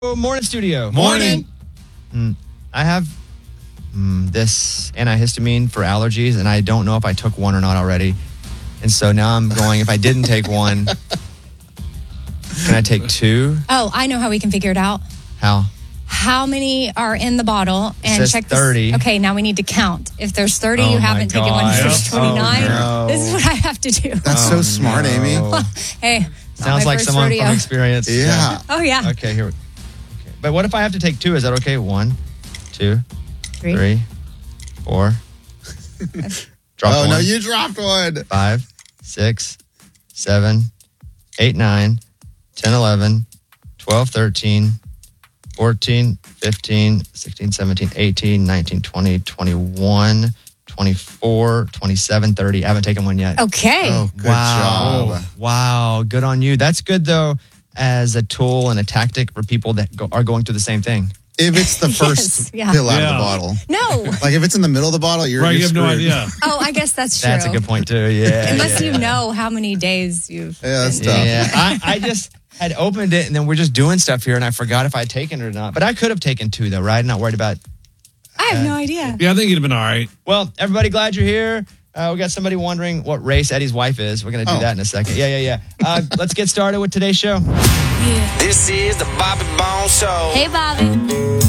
Morning, studio. Morning. I have this antihistamine for allergies, and I don't know if I took one or not already. And so now I'm going, if I didn't take one, can I take two? Oh, I know how we can figure it out. How? How many are in the bottle? And says check 30. Okay, now we need to count. If there's 30, Oh you my haven't taken one. If there's gosh. 29, Oh, no. this is what I have to do. That's so smart, Amy. Hey, Sounds like someone rodeo. from experience. Yeah. Oh, yeah. Okay, here. Okay. But what if I have to take two? Is that okay? 1, 2, 3, 4. Drop Oh, one. no, you dropped one. 5, 6, 7, 8, 9, 10, 11, 12, 13, 14, 15, 16, 17, 18, 19, 20, 21, 24, 27, 30. I haven't taken one yet. Okay. Oh, good Wow. job. Wow. Good on you. That's good, though, as a tool and a tactic for people that are going through the same thing. If it's the first yeah. pill out of Yeah. the bottle. No. Like if it's in the middle of the bottle, you're Right, you you're have no screwed. idea. Oh, I guess that's true. That's a good point, too. Yeah. Unless yeah, you know how many days you've Yeah, that's been- tough. Yeah. I just had opened it, and then we're just doing stuff here, and I forgot if I'd taken it or not. But I could have taken two, though, right? I'm not worried about. I have no idea. Yeah, I think you'd have been all right. Well, everybody, glad you're here. We got somebody wondering what race Eddie's wife is. We're going to do that in a second. Yeah. Let's get started with today's show. This is the Bobby Bones Show. Hey, Bobby.